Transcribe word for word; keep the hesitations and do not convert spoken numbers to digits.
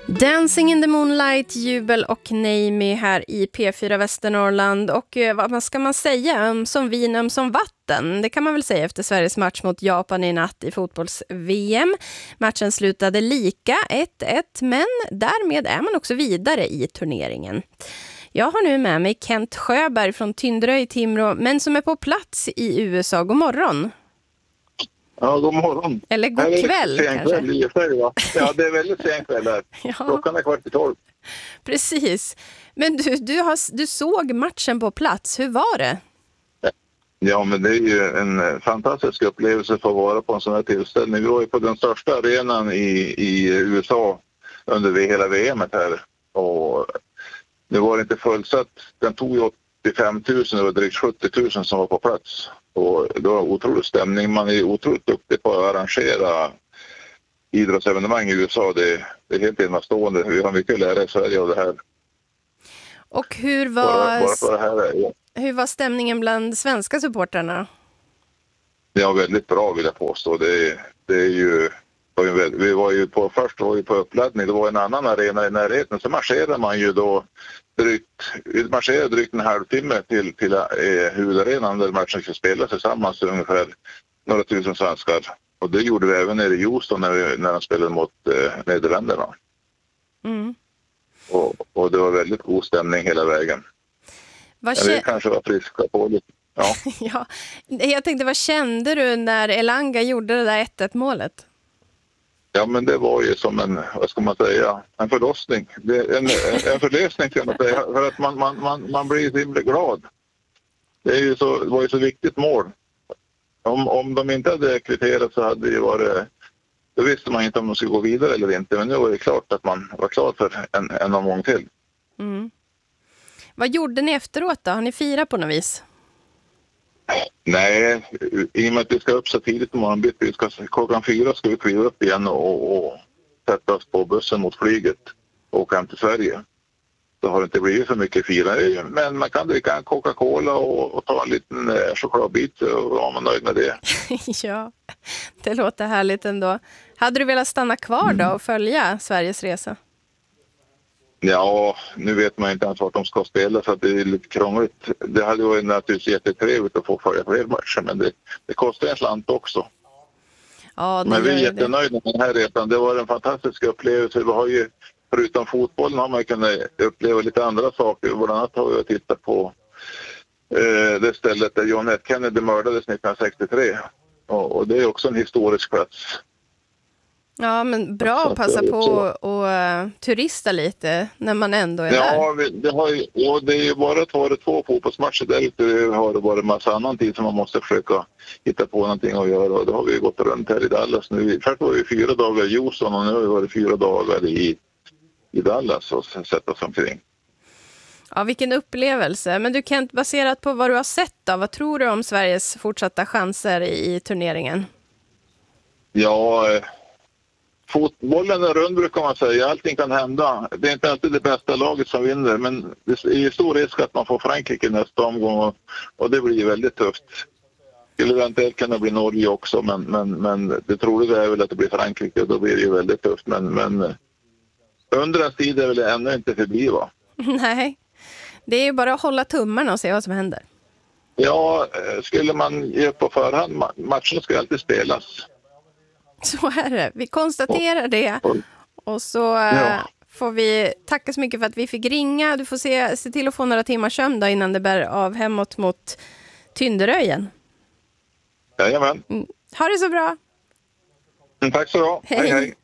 Dancing in the Moonlight, Jubel och Neimi här i P fyra Västernorrland. Och eh, vad ska man säga? Um, som vin, um, som vatten. Det kan man väl säga efter Sveriges match mot Japan i natt i fotbolls-V M. Matchen slutade lika ett ett, men därmed är man också vidare i turneringen. Jag har nu med mig Kent Sjöberg från Tynderö i Timrå, men som är på plats i U S A. God morgon. Ja, god morgon. Eller god Eller kväll kanske. Kväll, i och för sig, va? Ja, det är väldigt sen kväll här. Ja. Klockan är kvart i tolv. Precis. Men du, du, har, du såg matchen på plats. Hur var det? Ja, men det är ju en fantastisk upplevelse för att vara på en sån här tillställning. Vi var ju på den största arenan i, i U S A under hela V M-et här. Och nu var det inte fullsatt. Den tog ju åttiofem tusen och drygt sjuttio tusen som var på plats. Och det var otrolig stämning. Man är otroligt duktig på att arrangera idrottsevenemang i U S A. Det, det är helt enastående. Vi har mycket att lära i Sverige av det här. Och hur var, bara, bara det här, ja. hur var stämningen bland svenska supportrarna? Ja, väldigt bra vill jag påstå. Det, det är ju... Vi var ju på, först var vi på uppladdning. Det var en annan arena i närheten. Så marscherade man ju då drygt, marscherade drygt en halvtimme till, till eh, huvudarenan där matchen skulle spelas tillsammans, ungefär några tusen svenskar. Och det gjorde vi även nere i Houston när, vi, när de spelade mot eh, Nederländerna. Mm. Och, och det var väldigt god stämning hela vägen. Vad kä- det kanske var friska på lite. Ja. Ja, jag tänkte, vad kände du när Elanga gjorde det där ett ett målet? Ja, men det var ju som en, vad ska man säga, en förlossning. Det, en, en förlösning kan man säga, för att man, man, man, man blir så himla glad. Det, är ju så, det var ju så viktigt mål. Om, om de inte hade kvitterat så hade det varit, då visste man inte om de skulle gå vidare eller inte. Men nu var det klart att man var klar för en, en omgång till. Mm. Vad gjorde ni efteråt då? Har ni firat på något vis? Nej, i och med att vi ska upp så tidigt på morgonbitt, vi ska, klockan fyra ska vi kliva upp igen och, och sätta oss på bussen mot flyget och åka hem till Sverige. Så har det inte blivit så mycket fira, men man kan dricka en Coca-Cola och, och ta en liten eh, chokladbit och var man nöjd med det. Ja, det låter härligt ändå. Hade du velat stanna kvar då och följa Sveriges resa? Ja, nu vet man inte ens vart de ska spela så att det är lite krångligt. Det hade varit naturligtvis jättetrevligt att få följa fler matcher, men det, det kostar en slant också. Ja, men vi är jättenöjda med den här resan. Det var en fantastisk upplevelse. Vi har ju, förutom fotbollen har man kunnat uppleva lite andra saker. Bland annat har vi tittat på eh, det stället där John F. Kennedy mördades nittonhundrasextiotre. Och, och det är också en historisk plats. Ja, men bra att passa på att uh, turista lite när man ändå är ja, där. Ja, det, har ju, ja, det är ju bara att vara två fotbollsmatcher där ute. Det har det varit en massa annan tid som man måste försöka hitta på någonting att göra. Och då har vi gått runt här i Dallas nu. Först var vi fyra dagar i Houston och nu har vi varit fyra dagar i, i Dallas och sett oss omkring. Ja, vilken upplevelse. Men du, Kent, baserat på vad du har sett då, vad tror du om Sveriges fortsatta chanser i, i turneringen? Ja... Fotbollen är rund brukar man säga. Allting kan hända. Det är inte alltid det bästa laget som vinner. Men det är stor risk att man får Frankrike nästa omgång. Och, och det blir väldigt tufft. Det skulle eventuellt kunna bli Norge också. Men, men, men det troliga är väl att det blir Frankrike. Och då blir det ju väldigt tufft. Men, men under en tid är väl ännu inte förbi, va? Nej. Det är ju bara att hålla tummarna och se vad som händer. Ja, skulle man ge på förhand. Matchen ska alltid spelas. Så är det. Vi konstaterar det. Och så ja. får vi tacka så mycket för att vi fick ringa. Du får se, se till att få några timmar sömn då innan det bär av hemåt mot Tynderö igen. Jajamän. Mm. Ha det så bra. Mm, tack så bra. Hej, hej. hej.